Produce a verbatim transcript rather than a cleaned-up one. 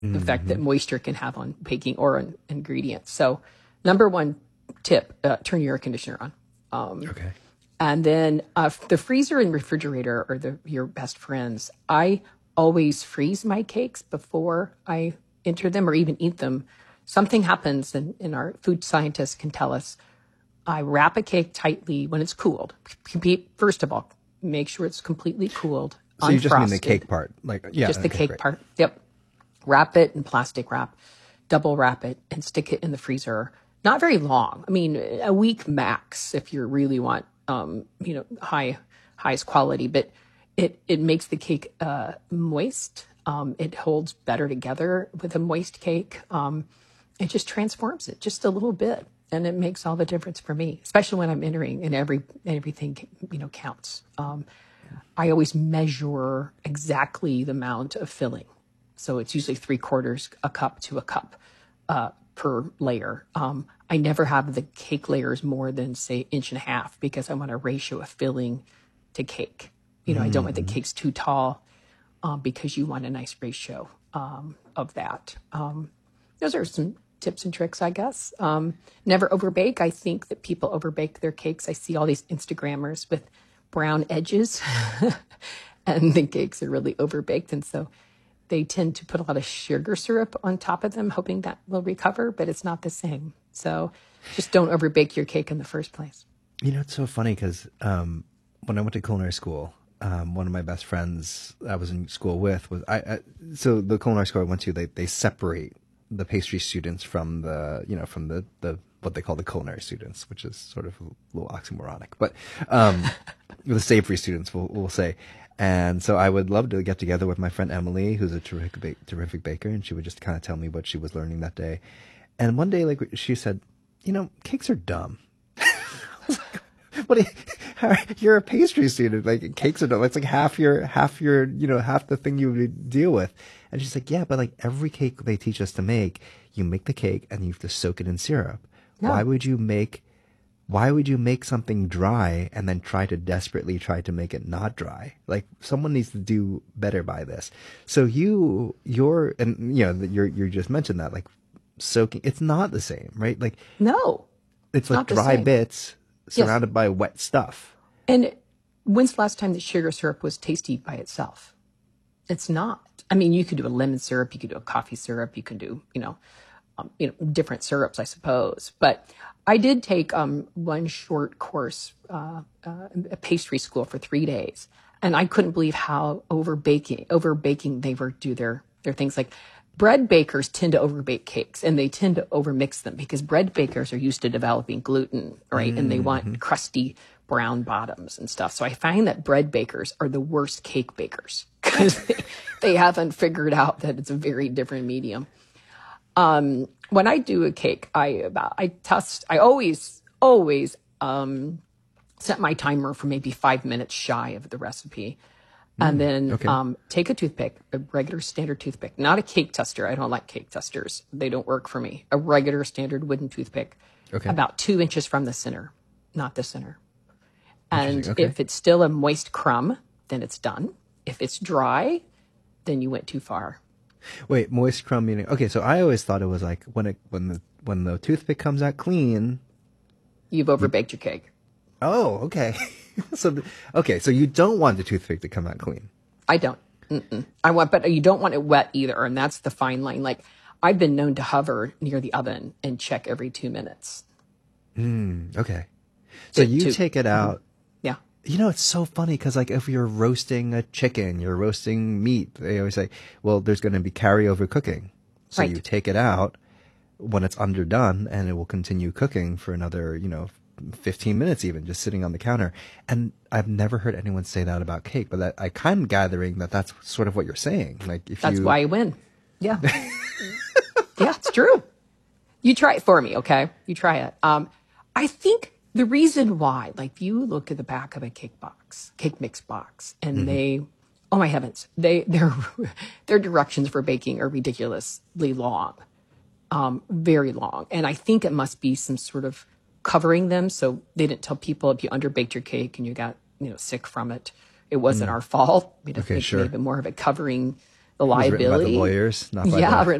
the effect that moisture can have on baking or on ingredients. So number one tip, uh, turn your air conditioner on. Um, Okay. And then uh, the freezer and refrigerator are the, your best friends. I always freeze my cakes before I enter them or even eat them. Something happens, and, and our food scientists can tell us. I wrap a cake tightly when it's cooled. First of all, make sure it's completely cooled. So you just mean the cake part, like yeah, just the okay, cake great. part. Yep. Wrap it in plastic wrap, double wrap it, and stick it in the freezer. Not very long. I mean, a week max if you really want, um, you know, high highest quality. But it it makes the cake uh, moist. Um, it holds better together with a moist cake. Um, it just transforms it just a little bit, and it makes all the difference for me, especially when I'm entering and every everything you know counts. Um, I always measure exactly the amount of filling. So it's usually three quarters a cup to a cup uh, per layer. Um, I never have the cake layers more than, say, inch and a half because I want a ratio of filling to cake. You know, mm. I don't want the cakes too tall um, because you want a nice ratio um, of that. Um, those are some tips and tricks, I guess. Um, never overbake. I think that people overbake their cakes. I see all these Instagrammers with brown edges and the cakes are really overbaked. And so they tend to put a lot of sugar syrup on top of them, hoping that will recover, but it's not the same. So just don't overbake your cake in the first place. You know, it's so funny because um, when I went to culinary school, um, one of my best friends I was in school with was I. I so the culinary school I went to, they they separate the pastry students from the you know from the the what they call the culinary students, which is sort of a little oxymoronic, but um, the savory students, we'll, we'll say. And so I would love to get together with my friend Emily, who's a terrific, ba- terrific baker, and she would just kind of tell me what she was learning that day. And one day, like she said, you know, cakes are dumb. I was like, what? Are you, you're a pastry student. Like cakes are dumb. It's like half your, half your, you know, half the thing you would deal with. And she's like, yeah, but like every cake they teach us to make, you make the cake and you have to soak it in syrup. No. Why would you make? Why would you make something dry and then try to desperately try to make it not dry? Like someone needs to do better by this. So you, you're, and you know, you're, you just mentioned that like soaking, it's not the same, right? Like, no, it's like dry bits surrounded yes. by wet stuff. And when's the last time that sugar syrup was tasty by itself? It's not. I mean, you could do a lemon syrup, you could do a coffee syrup, you could do, you know, um, you know, different syrups, I suppose. But I did take um, one short course, uh, uh, a pastry school for three days, and I couldn't believe how over baking, over baking they were do their their things. Like bread bakers tend to overbake cakes, and they tend to overmix them because bread bakers are used to developing gluten, right? Mm-hmm. And they want crusty brown bottoms and stuff. So I find that bread bakers are the worst cake bakers because they, they haven't figured out that it's a very different medium. Um, when I do a cake, I about I test. I always always um, set my timer for maybe five minutes shy of the recipe, mm, and then okay. um, take a toothpick, a regular standard toothpick, not a cake tester. I don't like cake testers; they don't work for me. A regular standard wooden toothpick, okay. about two inches from the center, not the center. And okay. if it's still a moist crumb, then it's done. If it's dry, then you went too far. Wait, moist crumb meaning? Okay, so I always thought it was like when it when the when the toothpick comes out clean, you've overbaked you, your cake. Oh, okay. so okay, so you don't want the toothpick to come out clean. I don't. Mm-mm. I want, but you don't want it wet either, and that's the fine line. Like I've been known to hover near the oven and check every two minutes. Mm, okay. So it, you to, take it out. Mm-hmm. Yeah. You know, it's so funny because, like, if you're roasting a chicken, you're roasting meat, they always say, well, there's going to be carryover cooking. So right. you take it out when it's underdone, and it will continue cooking for another, you know, fifteen minutes even, just sitting on the counter. And I've never heard anyone say that about cake, but that, I kind of gathering that that's sort of what you're saying. Like, if That's you... why I win. Yeah. Yeah, it's true. You try it for me, okay? You try it. Um, I think... The reason why, like, if you look at the back of a cake box, cake mix box, and mm-hmm. they, oh my heavens, they their their directions for baking are ridiculously long, um, very long, and I think it must be some sort of covering them so they didn't tell people if you underbaked your cake and you got you know sick from it, it wasn't mm. our fault. We okay, think sure. maybe more of a covering, the It was written by the liability. lawyers, not by Yeah, the